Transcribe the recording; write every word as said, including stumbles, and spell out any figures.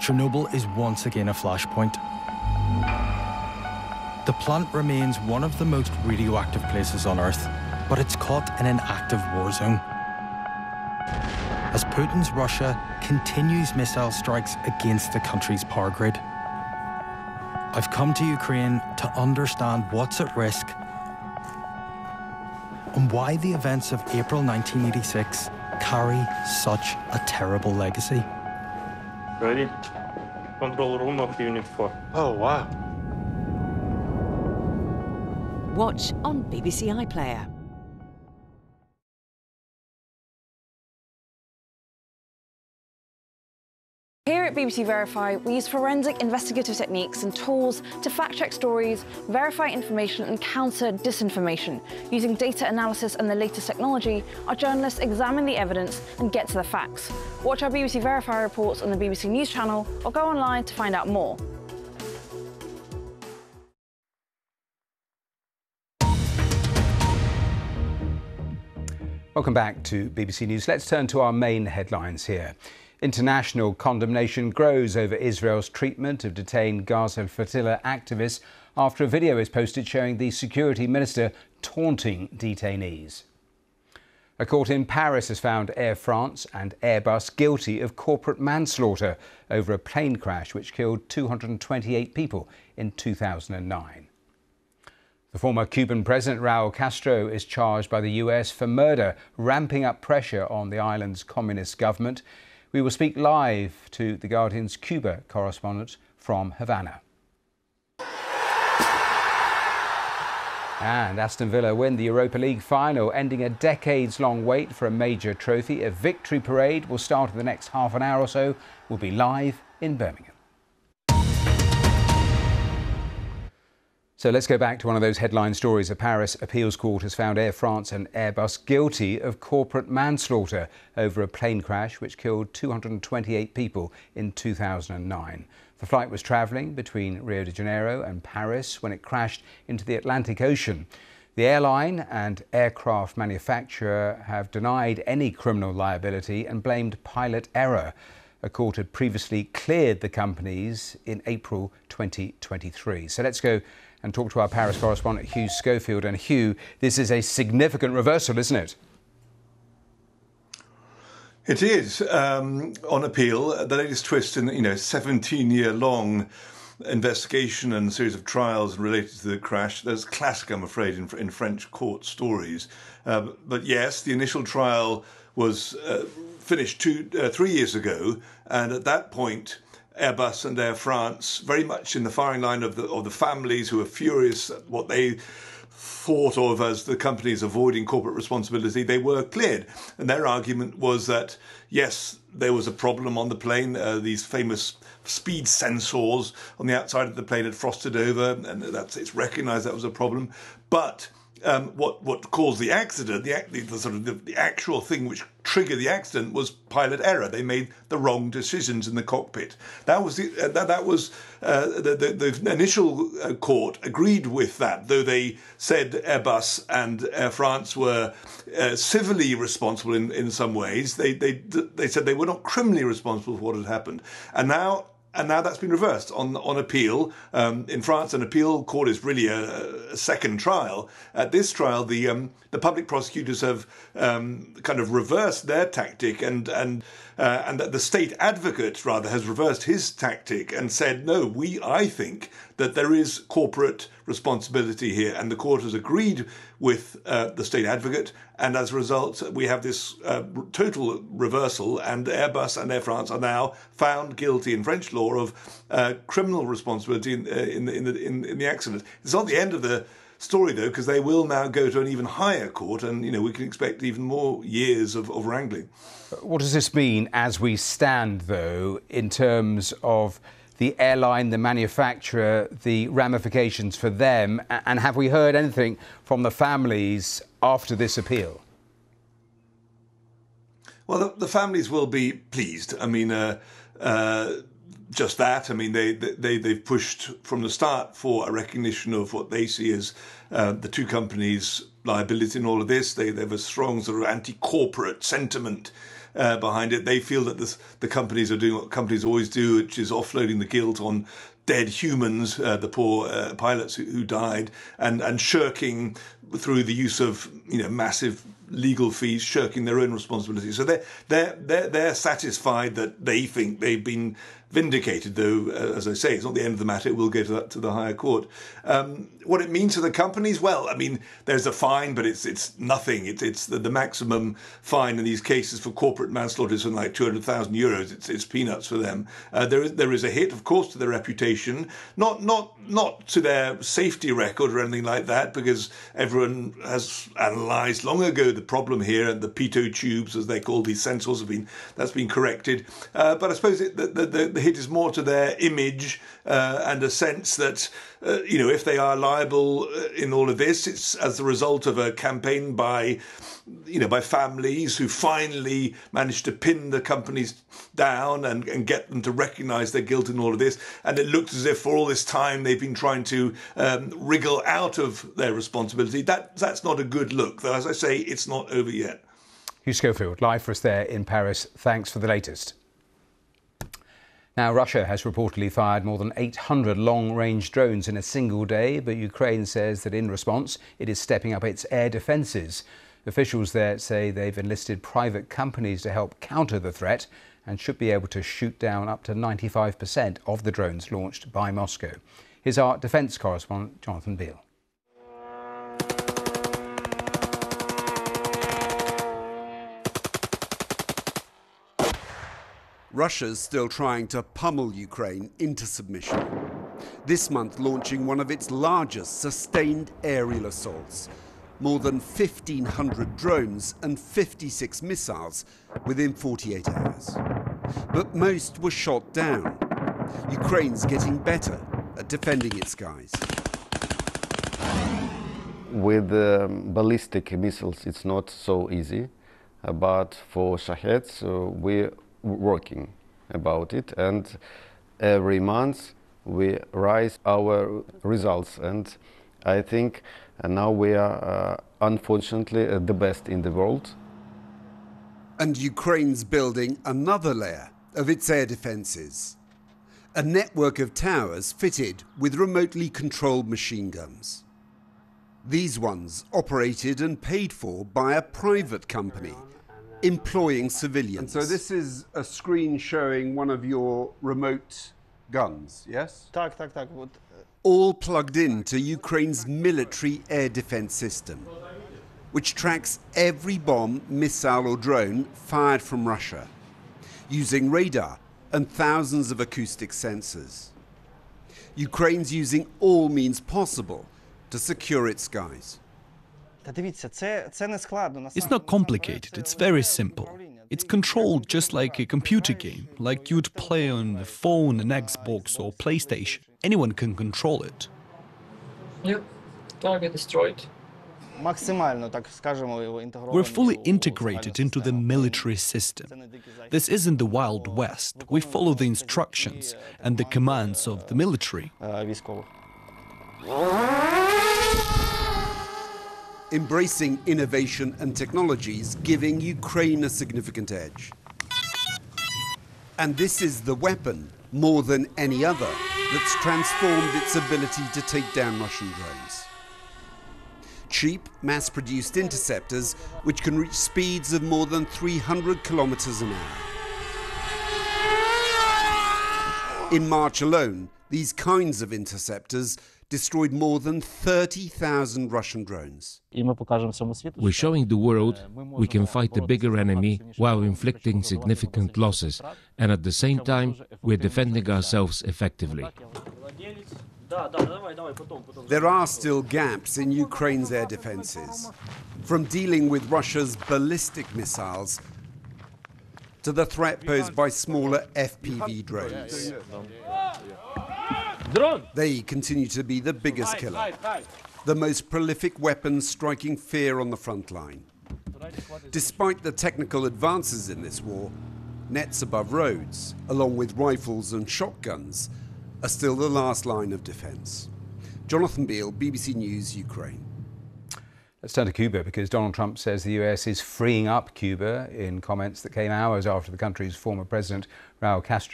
Chernobyl is once again a flashpoint. The plant remains one of the most radioactive places on Earth, but it's caught in an active war zone. As Putin's Russia continues missile strikes against the country's power grid. I've come to Ukraine to understand what's at risk and why the events of April nineteen eighty-six carry such a terrible legacy. Ready? Control room of Unit four. Oh, wow. Watch on B B C iPlayer. Here at B B C Verify, we use forensic investigative techniques and tools to fact-check stories, verify information and counter disinformation. Using data analysis and the latest technology, our journalists examine the evidence and get to the facts. Watch our B B C Verify reports on the B B C News channel or go online to find out more. Welcome back to B B C News. Let's turn to our main headlines here. International condemnation grows over Israel's treatment of detained Gaza flotilla activists after a video is posted showing the security minister taunting detainees. A court in Paris has found Air France and Airbus guilty of corporate manslaughter over a plane crash which killed two hundred twenty-eight people in two thousand nine. The former Cuban President Raul Castro is charged by the U S for murder, ramping up pressure on the island's communist government. We will speak live to The Guardian's Cuba correspondent from Havana. And Aston Villa win the Europa League final, ending a decades-long wait for a major trophy. A victory parade will start in the next half an hour or so. We'll be live in Birmingham. So let's go back to one of those headline stories. A Paris appeals court has found Air France and Airbus guilty of corporate manslaughter over a plane crash which killed two hundred twenty-eight people in two thousand nine. The flight was travelling between Rio de Janeiro and Paris when it crashed into the Atlantic Ocean. The airline and aircraft manufacturer have denied any criminal liability and blamed pilot error. A court had previously cleared the companies in April twenty twenty-three. So let's go and talk to our Paris correspondent, Hugh Schofield. And Hugh, this is a significant reversal, isn't it? It is. Um, on appeal, the latest twist in, you know, seventeen-year-long investigation and series of trials related to the crash. There's classic, I'm afraid, in, in French court stories. Uh, but yes, the initial trial was uh, finished two, uh, three years ago, and at that point, Airbus and Air France, very much in the firing line of the of the families who are furious at what they thought of as the companies avoiding corporate responsibility, they were cleared. And their argument was that, yes, there was a problem on the plane. Uh, these famous speed sensors on the outside of the plane had frosted over, and that's it's recognised that was a problem. But Um, what what caused the accident, the, the, the sort of the, the actual thing which triggered the accident was pilot error. They made the wrong decisions in the cockpit. That was the, uh, that that was uh, the, the the initial uh, court agreed with that, though they said Airbus and Air France were uh, civilly responsible in, in some ways. They they they said they were not criminally responsible for what had happened, and now. And now that's been reversed on on appeal. Um, in France, an appeal court is really a, a second trial. At this trial, the um, the public prosecutors have um, kind of reversed their tactic, and and uh, and the state advocate rather has reversed his tactic and said, no, we I think that there is corporate responsibility here, and the court has agreed with uh, the state advocate, and as a result, we have this uh, total reversal, and Airbus and Air France are now found guilty in French law of uh, criminal responsibility in, uh, in, the, in, the, in, in the accident. It's not the end of the story, though, because they will now go to an even higher court, and you know we can expect even more years of, of wrangling. What does this mean as we stand, though, in terms of the airline, the manufacturer, the ramifications for them, and have we heard anything from the families after this appeal? Well, the, the families will be pleased. I mean, uh, uh, just that. I mean, they, they, they've pushed from the start for a recognition of what they see as uh, the two companies' liability in all of this. They, they have a strong sort of anti-corporate sentiment uh, behind it. They feel that this, the companies are doing what companies always do, which is offloading the guilt on dead humans, uh, the poor uh, pilots who, who died, and, and shirking through the use of you know massive legal fees, shirking their own responsibility. So they're, they're, they're, they're satisfied that they think they've been vindicated, though, uh, as I say, it's not the end of the matter. It will go to, that, to the higher court. Um, what it means to the companies? Well, I mean, there's a fine, but it's it's nothing. It's it's the, the maximum fine in these cases for corporate manslaughter is something like two hundred thousand euros. It's it's peanuts for them. Uh, there is there is a hit, of course, to their reputation, not not not to their safety record or anything like that, because everyone has analysed long ago the problem here, and the pitot tubes, as they call these sensors, have been that's been corrected. Uh, but I suppose it, the, the the hit is more to their image uh, and a sense that uh, you know if they are liable in all of this, it's as a result of a campaign by you know by families who finally managed to pin the companies down and, and get them to recognise their guilt in all of this. And it looks as if for all this time they've been trying to um, wriggle out of their responsibility. That that's not a good look, though. As I say, it's not over yet. Hugh Schofield, live for us there in Paris. Thanks for the latest. Now, Russia has reportedly fired more than eight hundred long-range drones in a single day, but Ukraine says that in response, it is stepping up its air defences. Officials there say they've enlisted private companies to help counter the threat and should be able to shoot down up to ninety-five percent of the drones launched by Moscow. Here's our defence correspondent, Jonathan Beale. Russia's still trying to pummel Ukraine into submission. This month launching one of its largest sustained aerial assaults. More than fifteen hundred drones and fifty-six missiles within forty-eight hours. But most were shot down. Ukraine's getting better at defending its skies. With um, ballistic missiles, it's not so easy. Uh, but for Shaheds, uh, we're working about it. And every month we rise our results. And I think uh, now we are, uh, unfortunately, uh, the best in the world. And Ukraine's building another layer of its air defences. A network of towers fitted with remotely controlled machine guns. These ones operated and paid for by a private company, employing civilians. And so this is a screen showing one of your remote guns, yes? Так, так, так. Вот. All plugged into Ukraine's military air defense system, which tracks every bomb, missile or drone fired from Russia, using radar and thousands of acoustic sensors. Ukraine's using all means possible to secure its skies. It's not complicated, it's very simple. It's controlled just like a computer game, like you'd play on a phone, an Xbox or PlayStation. Anyone can control it. Yep, target destroyed. We're fully integrated into the military system. This isn't the Wild West. We follow the instructions and the commands of the military. Embracing innovation and technologies, giving Ukraine a significant edge. And this is the weapon, more than any other, that's transformed its ability to take down Russian drones. Cheap, mass-produced interceptors which can reach speeds of more than three hundred kilometers an hour. In March alone, these kinds of interceptors destroyed more than thirty thousand Russian drones. We're showing the world we can fight a bigger enemy while inflicting significant losses, and at the same time we're defending ourselves effectively. There are still gaps in Ukraine's air defences, from dealing with Russia's ballistic missiles to the threat posed by smaller F P V drones. They continue to be the biggest killer, the most prolific weapons striking fear on the front line. Despite the technical advances in this war, nets above roads, along with rifles and shotguns, are still the last line of defence. Jonathan Beale, B B C News, Ukraine. Let's turn to Cuba, because Donald Trump says the U S is freeing up Cuba in comments that came hours after the country's former president, Raul Castro,